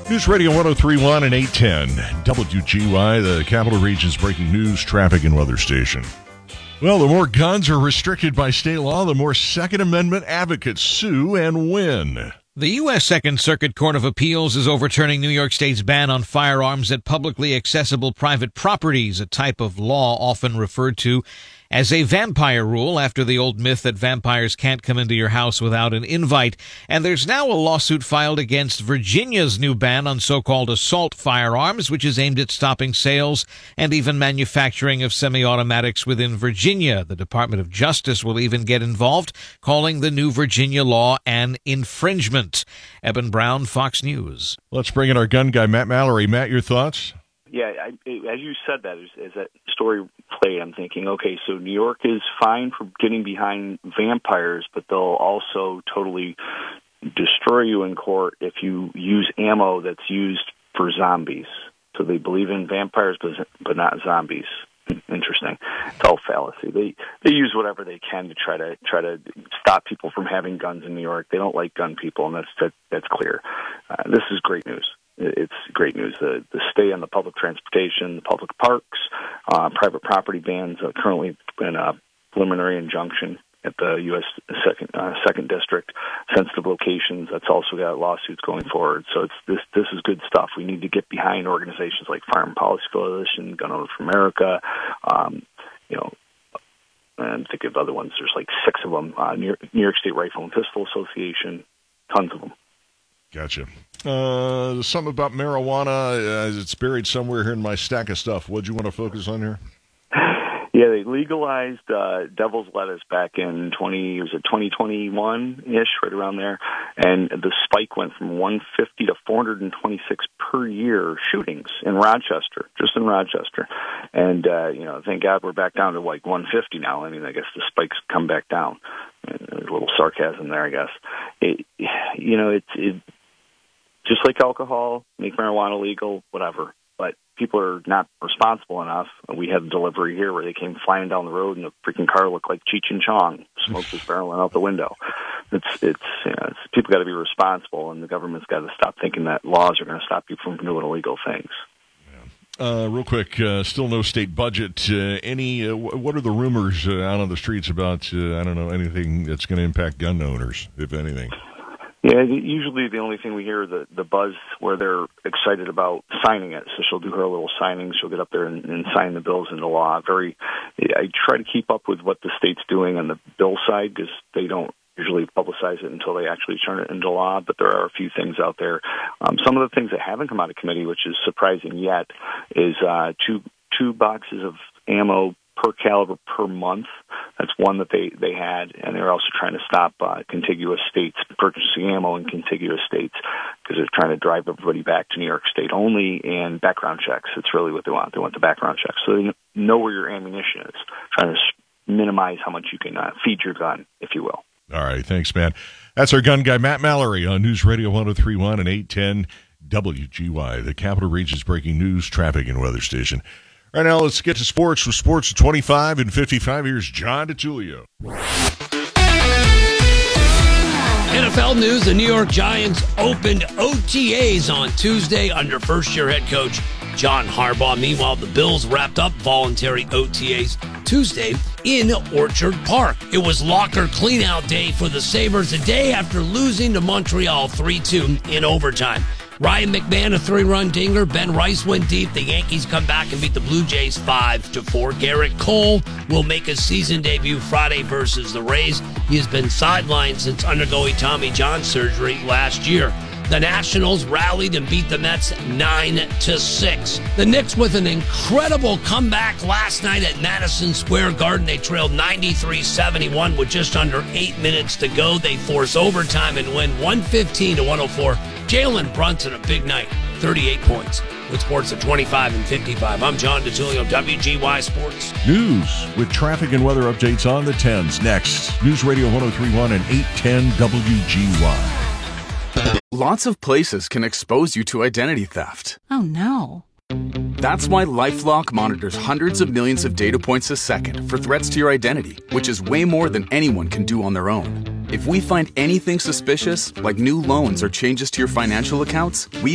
News Radio 103.1 and 810 WGY, the Capital Region's breaking news, traffic, and weather station. Well, the more guns are restricted by state law, the more Second Amendment advocates sue and win. The U.S. Second Circuit Court of Appeals is overturning New York State's ban on firearms at publicly accessible private properties, a type of law often referred to as a vampire rule after the old myth that vampires can't come into your house without an invite. And there's now a lawsuit filed against Virginia's new ban on so-called assault firearms, which is aimed at stopping sales and even manufacturing of semi-automatics within Virginia. The Department of Justice will even get involved, calling the new Virginia law an infringement. Eben Brown, Fox News. Let's bring in our gun guy, Matt Mallory. Matt, your thoughts? Yeah, as you said that, as that story played, I'm thinking, okay, so New York is fine for getting behind vampires, but they'll also totally destroy you in court if you use ammo that's used for zombies. So they believe in vampires, but not zombies. Interesting. It's all fallacy. They use whatever they can to try to stop people from having guns in New York. They don't like gun people, and that's clear. This is great news. It's great news. The stay on the public transportation, the public parks, private property bans, currently in a preliminary injunction at the U.S. Second District, sensitive locations. That's also got lawsuits going forward. So this is good stuff. We need to get behind organizations like Firearm Policy Coalition, Gun Owners for America, and think of other ones. There's like 6 of them. New York State Rifle and Pistol Association, tons of them. Gotcha. Something about marijuana. It's buried somewhere here in my stack of stuff. What'd you want to focus on here? Yeah, they legalized devil's lettuce back in 2021-ish, right around there, and the spike went from 150 to 426 per year shootings in Rochester, just in Rochester. And, thank God we're back down to like 150 now. I mean, I guess the spike's come back down. There's a little sarcasm there, I guess. It just like alcohol, make marijuana legal, whatever. But people are not responsible enough. We had a delivery here where they came flying down the road and the freaking car looked like Cheech and Chong. Smoke was barreling out the window. It's people got to be responsible, and the government's got to stop thinking that laws are going to stop people from doing illegal things. Real quick, still no state budget. What are the rumors out on the streets about, anything that's going to impact gun owners, if anything? Yeah, usually the only thing we hear is the buzz where they're excited about signing it. So she'll do her little signing. She'll get up there and sign the bills into law. I try to keep up with what the state's doing on the bill side because they don't usually publicize it until they actually turn it into law. But there are a few things out there. Some of the things that haven't come out of committee, which is surprising yet, is two boxes of ammo per caliber per month. That's one that they had, and they're also trying to stop contiguous states purchasing ammo in contiguous states because they're trying to drive everybody back to New York State only, and background checks. It's really what they want. They want the background checks. So they know where your ammunition is, trying to minimize how much you can feed your gun, if you will. All right, thanks, man. That's our gun guy, Matt Mallory, on News Radio 103.1 and 810 WGY, the Capital Region's breaking news, traffic, and weather station. Right now, let's get to sports. With sports at 25 and 55, here's John DiTullio. NFL news, the New York Giants opened OTAs on Tuesday under first-year head coach John Harbaugh. Meanwhile, the Bills wrapped up voluntary OTAs Tuesday in Orchard Park. It was locker cleanout day for the Sabres a day after losing to Montreal 3-2 in overtime. Ryan McMahon, a 3-run dinger. Ben Rice went deep. The Yankees come back and beat the Blue Jays 5-4. Garrett Cole will make his season debut Friday versus the Rays. He has been sidelined since undergoing Tommy John surgery last year. The Nationals rallied and beat the Mets 9-6. The Knicks with an incredible comeback last night at Madison Square Garden. They trailed 93-71 with just under 8 minutes to go. They force overtime and win 115-104. Jalen Brunson, a big night, 38 points. With sports at 25 and 55. I'm John DiTullio, WGY Sports. News with traffic and weather updates on the 10s. Next, News Radio 103.1 and 810 WGY. Lots of places can expose you to identity theft. Oh, no. That's why LifeLock monitors hundreds of millions of data points a second for threats to your identity, which is way more than anyone can do on their own. If we find anything suspicious, like new loans or changes to your financial accounts, we